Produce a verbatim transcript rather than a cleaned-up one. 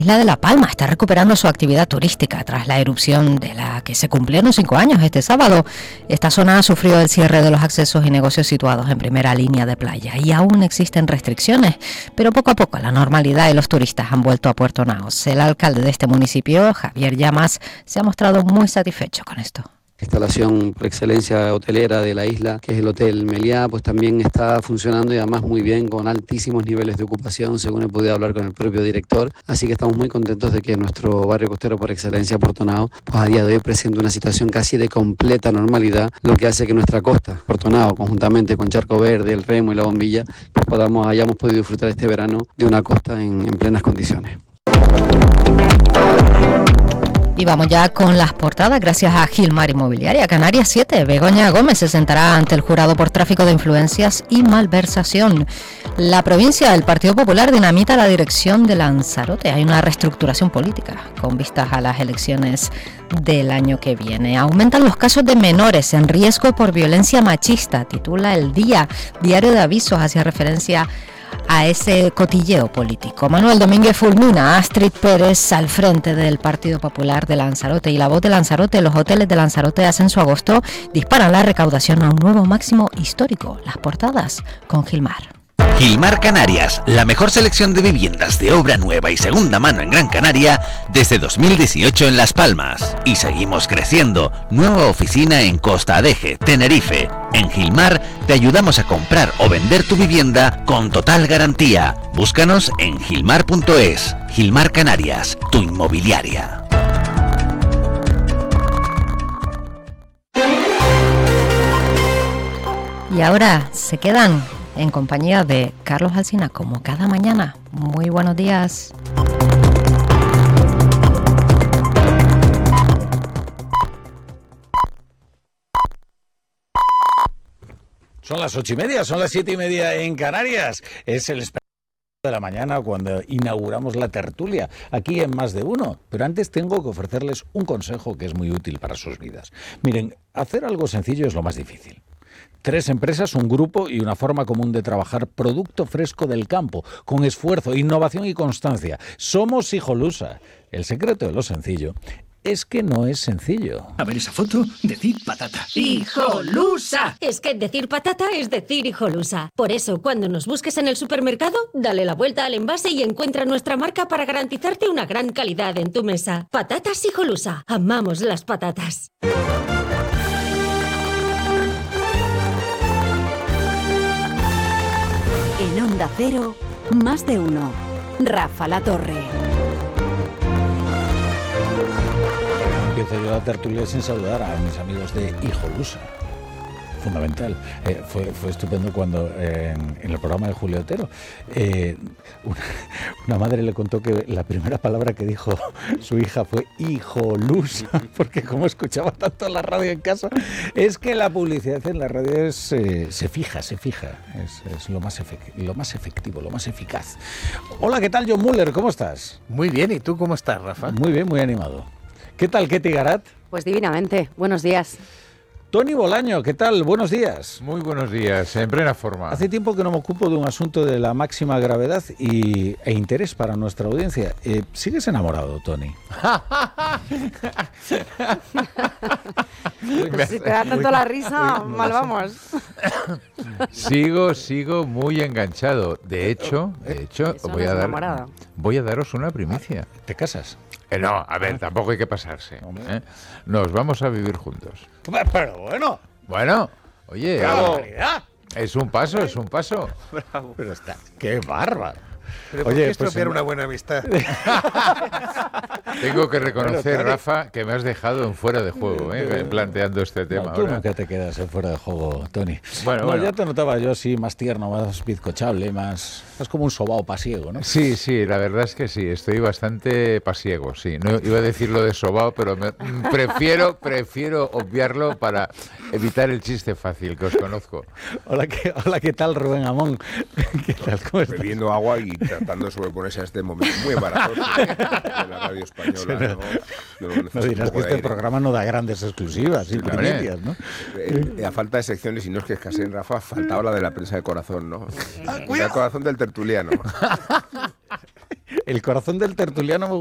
La isla de La Palma está recuperando su actividad turística tras la erupción de la que se cumplieron cinco años este sábado. Esta zona ha sufrido el cierre de los accesos y negocios situados en primera línea de playa y aún existen restricciones, pero poco a poco la normalidad y los turistas han vuelto a Puerto Naos. El alcalde de este municipio, Javier Llamas, se ha mostrado muy satisfecho con esto. Instalación por excelencia hotelera de la isla, que es el Hotel Meliá, pues también está funcionando y además muy bien, con altísimos niveles de ocupación, según he podido hablar con el propio director. Así que estamos muy contentos de que nuestro barrio costero por excelencia, Puerto Naos, pues a día de hoy presenta una situación casi de completa normalidad, lo que hace que nuestra costa, Puerto Naos, conjuntamente con Charco Verde, el Remo y la Bombilla, pues podamos, hayamos podido disfrutar este verano de una costa en, en plenas condiciones. Y vamos ya con las portadas, gracias a Gilmar Inmobiliaria. Canarias siete, Begoña Gómez se sentará ante el jurado por tráfico de influencias y malversación. La provincia del Partido Popular dinamita la dirección de Lanzarote. Hay una reestructuración política con vistas a las elecciones del año que viene. Aumentan los casos de menores en riesgo por violencia machista, titula El Día, diario de avisos, hacia referencia a ese cotilleo político. Manuel Domínguez fulmina a Astrid Pérez al frente del Partido Popular de Lanzarote. Y La Voz de Lanzarote, los hoteles de Lanzarote hacen su agosto, disparan la recaudación a un nuevo máximo histórico. Las portadas con Gilmar. Gilmar Canarias, la mejor selección de viviendas de obra nueva y segunda mano en Gran Canaria desde dos mil dieciocho en Las Palmas. Y seguimos creciendo. Nueva oficina en Costa Adeje, Tenerife. En Gilmar te ayudamos a comprar o vender tu vivienda con total garantía. Búscanos en gilmar punto es. Gilmar Canarias, tu inmobiliaria. Y ahora se quedan en compañía de Carlos Alsina, como cada mañana. Muy buenos días. Son las ocho y media, son las siete y media en Canarias. Es el espectáculo de la mañana cuando inauguramos la tertulia aquí en Más de Uno. Pero antes tengo que ofrecerles un consejo que es muy útil para sus vidas. Miren, hacer algo sencillo es lo más difícil. Tres empresas, un grupo y una forma común de trabajar producto fresco del campo, con esfuerzo, innovación y constancia. Somos Hijolusa. El secreto de lo sencillo es que no es sencillo. A ver esa foto, decir patata. ¡Hijolusa! Es que decir patata es decir Hijolusa. Por eso, cuando nos busques en el supermercado, dale la vuelta al envase y encuentra nuestra marca para garantizarte una gran calidad en tu mesa. Patatas Hijolusa. Amamos las patatas. En Onda Cero, Más de Uno. Rafa La Torre. Empiezo yo la tertulia sin saludar a mis amigos de Hijolusa. Fundamental. Eh, fue, fue estupendo cuando eh, en, en el programa de Julio Otero eh, una, una madre le contó que la primera palabra que dijo su hija fue hijolusa, porque como escuchaba tanto la radio en casa, es que la publicidad en la radio es, eh, se fija, se fija, es, es lo, más efect- lo más efectivo, lo más eficaz. Hola, ¿qué tal, John Muller? ¿Cómo estás? Muy bien, ¿y tú cómo estás, Rafa? Muy bien, muy animado. ¿Qué tal, Ketty Garat? Pues divinamente. Buenos días. Tony Bolaño, ¿qué tal? Buenos días. Muy buenos días, en plena forma. Hace tiempo que no me ocupo de un asunto de la máxima gravedad y, e interés para nuestra audiencia. Eh, ¿Sigues enamorado, Tony? Pues si te da tanto la risa, mal vamos. Sigo, sigo muy enganchado. De hecho, de hecho, Eso voy no a es dar, enamorado. voy a daros una primicia. ¿Te casas? Eh, no, a ver, tampoco hay que pasarse. ¿eh? Nos vamos a vivir juntos. Pero bueno. Bueno, oye, ¡Qué ahora- barbaridad! es un paso, es un paso. Bravo. Pero está, ¡qué bárbaro! Pero ¿por Oye, qué pues estropear en- una buena amistad? Tengo que reconocer, Bueno, claro. Rafa, que me has dejado en fuera de juego, ¿eh? planteando este tema. No, tú ahora. nunca te quedas en fuera de juego, Tony. Bueno, no, bueno. ya te notaba yo así más tierno, más bizcochable, más... Es como un sobao pasiego, ¿no? Sí, sí, la verdad es que sí, estoy bastante pasiego, sí. No iba a decir lo de sobao, pero me- mm, prefiero, prefiero obviarlo para evitar el chiste fácil, que os conozco. Hola, ¿qué, hola, ¿qué tal, Rubén Amón? ¿Qué tal? ¿Cómo estás? Bebiendo agua y tratando de sobreponerse a este momento muy barato de la radio española. ¿no? Yo No necesito dirás un que poco de este aire. programa no da grandes exclusivas y Hombre. primicias, ¿no? Eh, eh, a falta de secciones, y no es que escaseen, Rafa, faltaba la de la prensa de corazón, ¿no? La de corazón del tertuliano. El corazón del tertuliano me